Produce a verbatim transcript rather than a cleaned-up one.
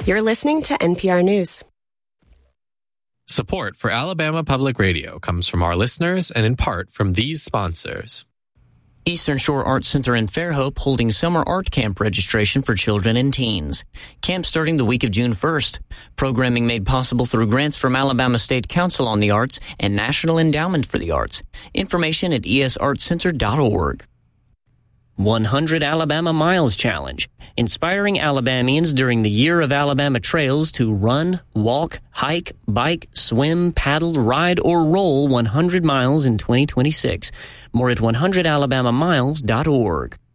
You're listening to N P R News. Support for Alabama Public Radio comes from our listeners and in part from these sponsors. Eastern Shore Arts Center in Fairhope holding summer art camp registration for children and teens. Camp starting the week of June first. Programming made possible through grants from Alabama State Council on the Arts and National Endowment for the Arts. Information at e s arts center dot org. one hundred Alabama Miles Challenge, inspiring Alabamians during the Year of Alabama Trails to run, walk, hike, bike, swim, paddle, ride, or roll one hundred miles in twenty twenty-six. More at one hundred alabama miles dot org.